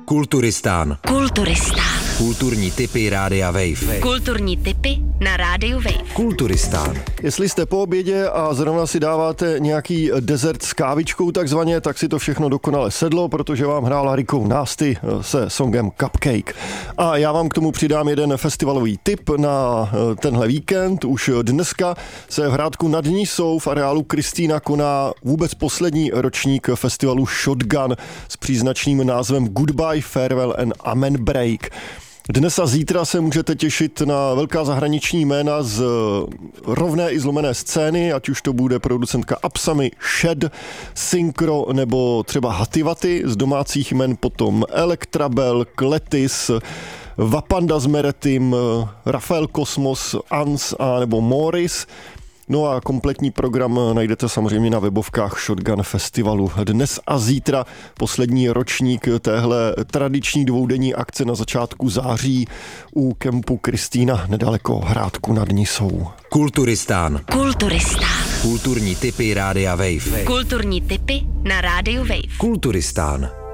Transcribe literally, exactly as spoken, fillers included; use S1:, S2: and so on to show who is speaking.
S1: Kulturistán.
S2: Kulturistán.
S1: Kulturní tipy Rádia Wave.
S2: Kulturní tipy na Rádiu Wave.
S1: Kulturistán.
S3: Jestli jste po obědě a zrovna si dáváte nějaký dezert s kávičkou takzvaně, tak si to všechno dokonale sedlo, protože vám hrála Rico Nasty se songem Cupcake. A já vám k tomu přidám jeden festivalový tip na tenhle víkend. Už dneska se v Hrádku nad Nisou v areálu Kristýna koná vůbec poslední ročník festivalu Shotgun s příznačným názvem Goodbye, Farewell and Amen Break. Dnes a zítra se můžete těšit na velká zahraniční jména z rovné i zlomené scény, ať už to bude producentka Apsamy, Shed, Synchro nebo třeba Hativaty, z domácích jmen potom Elektrabel, Kletis, Vapanda s Meretim, Rafael Kosmos, Ans a nebo Morris. No a kompletní program najdete samozřejmě na webovkách Shotgun Festivalu. Dnes a zítra poslední ročník téhle tradiční dvoudenní akce na začátku září u kempu Kristýna nedaleko Hrádku nad Nisou.
S1: Kulturistán.
S2: Kulturistán.
S1: Kulturní tipy Rádia Wave.
S2: Kulturní tipy na Rádiu Wave.
S1: Kulturistán.